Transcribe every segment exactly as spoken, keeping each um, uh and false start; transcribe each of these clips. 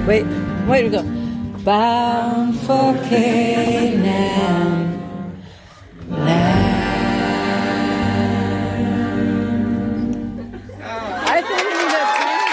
Wait, wait, we go. Bound for Canaan land. I think we need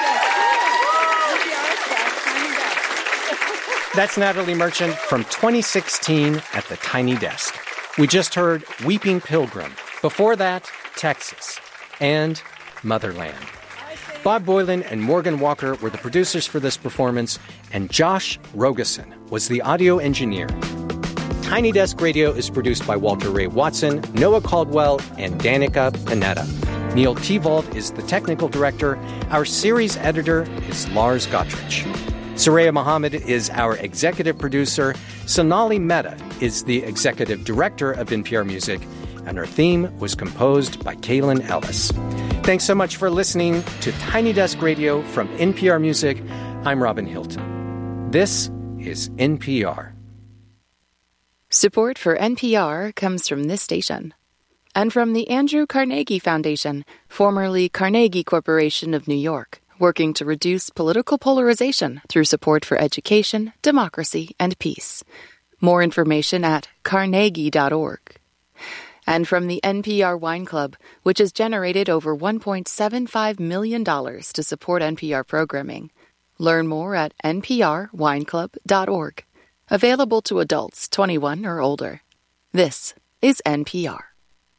a tiny desk. That's Natalie Merchant from twenty sixteen at the Tiny Desk. We just heard Weeping Pilgrim. Before that, Texas. And Motherland. Bob Boylan and Morgan Walker were the producers for this performance, and Josh Rogosin was the audio engineer. Tiny Desk Radio is produced by Walter Ray Watson, Noah Caldwell, and Danica Panetta. Neil Tevald is the technical director. Our series editor is Lars Gottrich. Soraya Mohammed is our executive producer. Sonali Mehta is the executive director of N P R Music, and our theme was composed by Kaylin Ellis. Thanks so much for listening to Tiny Desk Radio from N P R Music. I'm Robin Hilton. This is N P R. Support for N P R comes from this station and from the Andrew Carnegie Foundation, formerly Carnegie Corporation of New York, working to reduce political polarization through support for education, democracy, and peace. More information at carnegie dot org. And from the N P R Wine Club, which has generated over one point seven five million dollars to support N P R programming. Learn more at n p r wine club dot org. Available to adults twenty-one or older. This is N P R.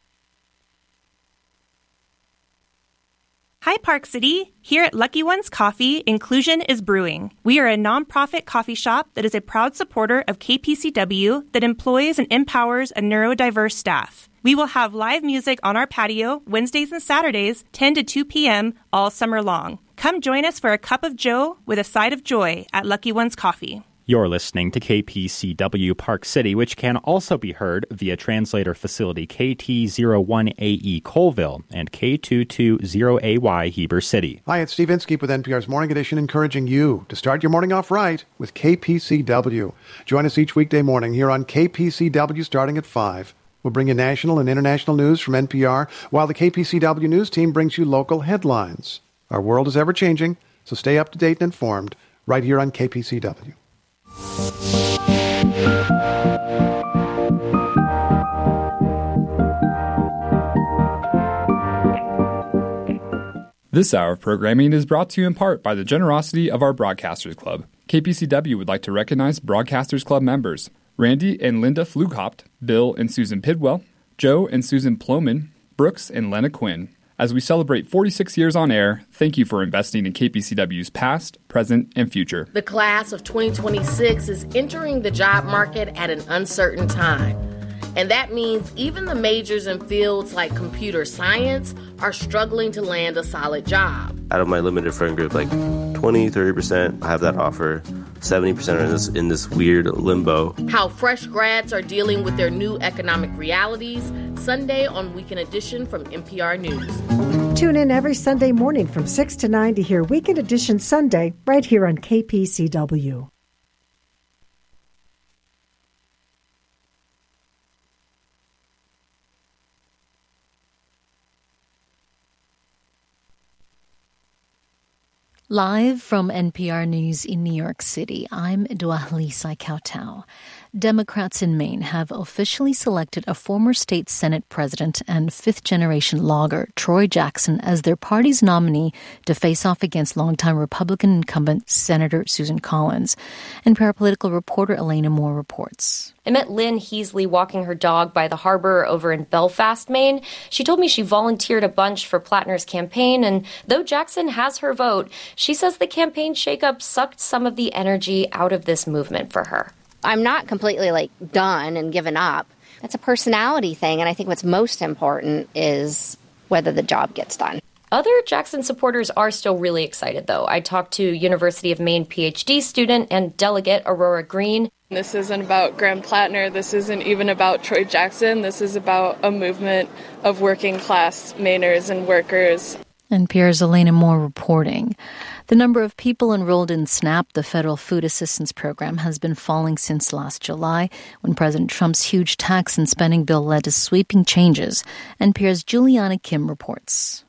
Hi, Park City. Here at Lucky Ones Coffee, inclusion is brewing. We are a nonprofit coffee shop that is a proud supporter of K P C W that employs and empowers a neurodiverse staff. We will have live music on our patio Wednesdays and Saturdays, ten to two p.m. all summer long. Come join us for a cup of joe with a side of joy at Lucky Ones Coffee. You're listening to K P C W Park City, which can also be heard via translator facility K T zero one A E Colville and K two two zero A Y Heber City. Hi, it's Steve Inskeep with N P R's Morning Edition, encouraging you to start your morning off right with K P C W. Join us each weekday morning here on K P C W starting at five. We'll bring you national and international news from N P R, while the K P C W News team brings you local headlines. Our world is ever-changing, so stay up to date and informed right here on K P C W. This hour of programming is brought to you in part by the generosity of our Broadcasters Club. K P C W would like to recognize Broadcasters Club members Randy and Linda Flughopt, Bill and Susan Pidwell, Joe and Susan Ploman, Brooks and Lena Quinn. As we celebrate forty-six years on air, thank you for investing in K P C W's past, present, and future. The class of twenty twenty-six is entering the job market at an uncertain time. And that means even the majors in fields like computer science are struggling to land a solid job. Out of my limited friend group, like twenty, thirty percent have that offer. seventy percent are in this, in this weird limbo. How fresh grads are dealing with their new economic realities. Sunday on Weekend Edition from N P R News. Tune in every Sunday morning from six to nine to hear Weekend Edition Sunday right here on K P C W. Live from N P R News in New York City, I'm Duahli Saikautau. Democrats in Maine have officially selected a former state Senate president and fifth-generation logger, Troy Jackson, as their party's nominee to face off against longtime Republican incumbent Senator Susan Collins. N P R political reporter Elena Moore reports. I met Lynn Heasley walking her dog by the harbor over in Belfast, Maine. She told me she volunteered a bunch for Plattner's campaign, and though Jackson has her vote, she says the campaign shakeup sucked some of the energy out of this movement for her. I'm not completely, like, done and given up. It's a personality thing, and I think what's most important is whether the job gets done. Other Jackson supporters are still really excited, though. I talked to University of Maine PhD student and delegate Aurora Green. This isn't about Graham Plattner. This isn't even about Troy Jackson. This is about a movement of working-class Mainers and workers. N P R's Elena Moore reporting. The number of people enrolled in SNAP, the federal food assistance program, has been falling since last July, when President Trump's huge tax and spending bill led to sweeping changes. N P R's Juliana Kim reports.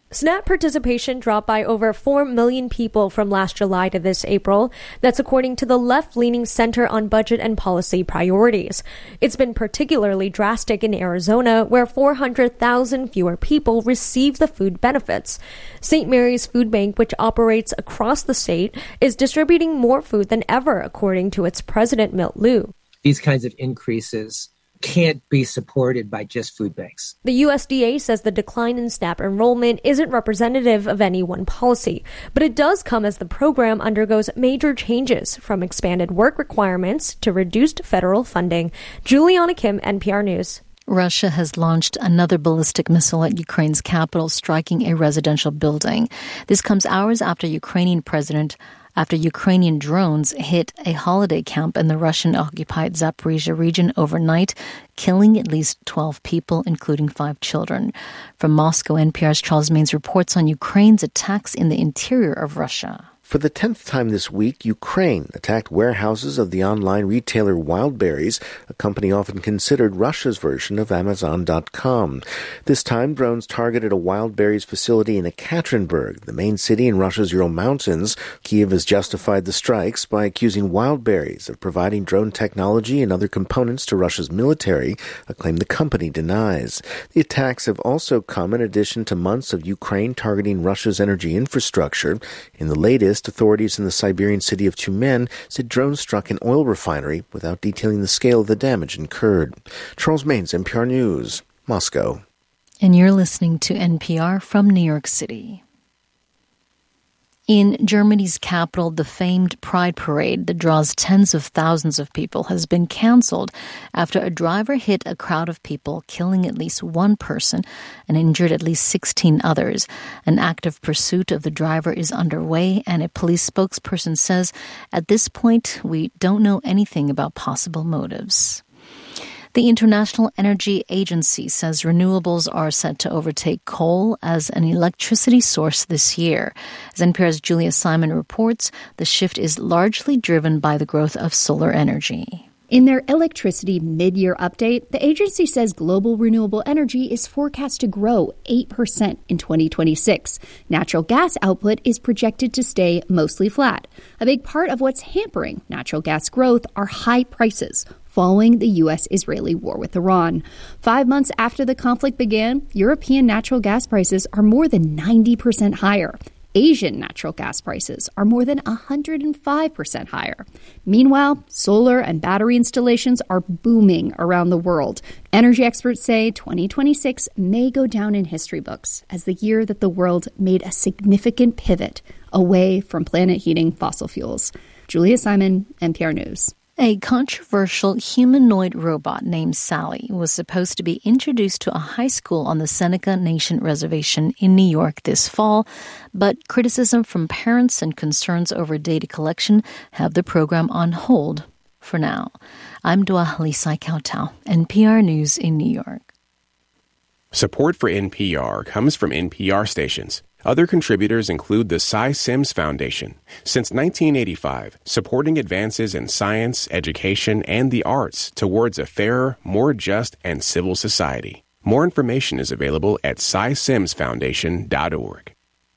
SNAP participation dropped by over four million people from last July to this April. That's according to the left-leaning Center on Budget and Policy Priorities. It's been particularly drastic in Arizona, where four hundred thousand fewer people receive the food benefits. Saint Mary's Food Bank, which operates across the state, is distributing more food than ever, according to its president, Milt Liu. These kinds of increases can't be supported by just food banks. The U S D A says the decline in SNAP enrollment isn't representative of any one policy, but it does come as the program undergoes major changes, from expanded work requirements to reduced federal funding. Juliana Kim, N P R News. Russia has launched another ballistic missile at Ukraine's capital, striking a residential building. This comes hours after Ukrainian President after Ukrainian drones hit a holiday camp in the Russian-occupied Zaporizhia region overnight, killing at least twelve people, including five children. From Moscow, N P R's Charles Maines reports on Ukraine's attacks in the interior of Russia. For the tenth time this week, Ukraine attacked warehouses of the online retailer Wildberries, a company often considered Russia's version of Amazon dot com. This time, drones targeted a Wildberries facility in Ekaterinburg, the main city in Russia's Ural Mountains. Kyiv has justified the strikes by accusing Wildberries of providing drone technology and other components to Russia's military, a claim the company denies. The attacks have also come in addition to months of Ukraine targeting Russia's energy infrastructure. In the latest, authorities in the Siberian city of Tyumen said drones struck an oil refinery without detailing the scale of the damage incurred. Charles Maines, N P R News, Moscow. And you're listening to N P R from New York City. In Germany's capital, the famed Pride Parade that draws tens of thousands of people has been canceled after a driver hit a crowd of people, killing at least one person and injured at least sixteen others. An active pursuit of the driver is underway, and a police spokesperson says, at this point, we don't know anything about possible motives. The International Energy Agency says renewables are set to overtake coal as an electricity source this year. As N P R's Julia Simon reports, the shift is largely driven by the growth of solar energy. In their electricity mid-year update, the agency says global renewable energy is forecast to grow eight percent in twenty twenty-six. Natural gas output is projected to stay mostly flat. A big part of what's hampering natural gas growth are high prices following the U S Israeli war with Iran. Five months after the conflict began, European natural gas prices are more than ninety percent higher. Asian natural gas prices are more than one hundred five percent higher. Meanwhile, solar and battery installations are booming around the world. Energy experts say twenty twenty-six may go down in history books as the year that the world made a significant pivot away from planet-heating fossil fuels. Julia Simon, N P R News. A controversial humanoid robot named Sally was supposed to be introduced to a high school on the Seneca Nation Reservation in New York this fall, but criticism from parents and concerns over data collection have the program on hold for now. I'm Dua Halisai Kautau, N P R News in New York. Support for N P R comes from N P R stations. Other contributors include the Cy Sims Foundation. Since nineteen eighty-five, supporting advances in science, education, and the arts towards a fairer, more just, and civil society. More information is available at cy sims foundation dot org.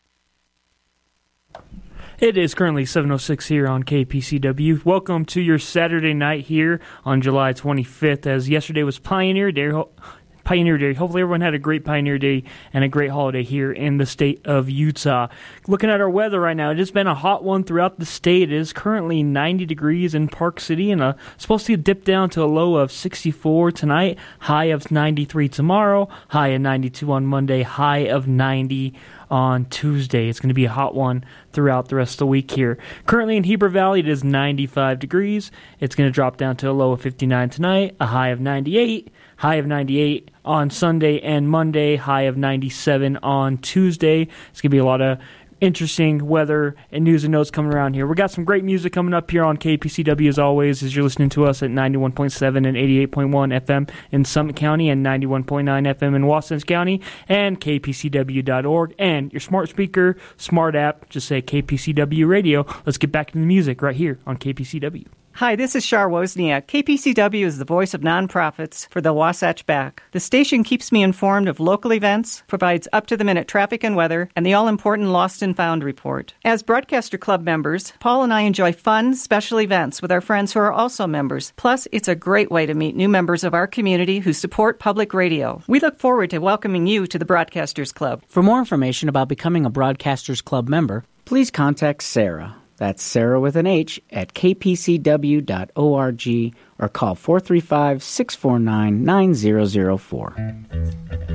It is currently seven oh six here on K P C W. Welcome to your Saturday night here on July twenty-fifth, as yesterday was Pioneer Day. Pioneer Day. Hopefully everyone had a great Pioneer Day and a great holiday here in the state of Utah. Looking at our weather right now, it has been a hot one throughout the state. It is currently ninety degrees in Park City and a, supposed to dip down to a low of sixty-four tonight, high of ninety-three tomorrow, high of ninety-two on Monday, high of ninety on Tuesday. It's going to be a hot one throughout the rest of the week here. Currently in Heber Valley, it is ninety-five degrees. It's going to drop down to a low of fifty-nine tonight, a high of ninety-eight, high of ninety-eight on Sunday and Monday, high of ninety-seven on Tuesday. It's going to be a lot of interesting weather and news and notes coming around here. We got some great music coming up here on K P C W as always, as you're listening to us at ninety-one point seven and eighty-eight point one F M in Summit County and ninety-one point nine F M in Wassons County and K P C W dot org and your smart speaker, smart app, just say K P C W Radio. Let's get back to the music right here on K P C W. Hi, this is Shar Wozniak. K P C W is the voice of nonprofits for the Wasatch Back. The station keeps me informed of local events, provides up-to-the-minute traffic and weather, and the all-important Lost and Found report. As Broadcaster Club members, Paul and I enjoy fun, special events with our friends who are also members. Plus, it's a great way to meet new members of our community who support public radio. We look forward to welcoming you to the Broadcasters Club. For more information about becoming a Broadcasters Club member, please contact Sarah. That's Sarah with an H at k p c w dot org or call four three five, six four nine, nine zero zero four.